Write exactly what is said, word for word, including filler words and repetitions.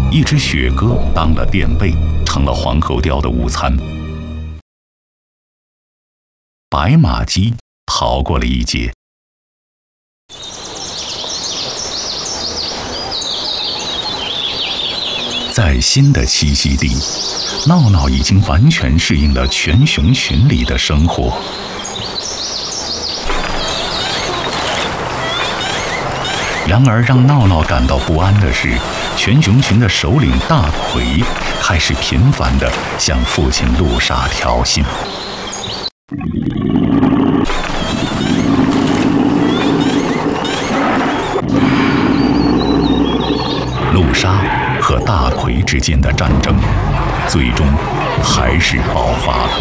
一只雪鸽当了垫背，成了黄喉貂的午餐。白马鸡逃过了一劫。在新的栖息地，闹闹已经完全适应了全熊群里的生活。然而，让闹闹感到不安的是，全熊群的首领大奎开始频繁地向父亲陆沙挑衅。陆沙和大奎之间的战争，最终还是爆发了。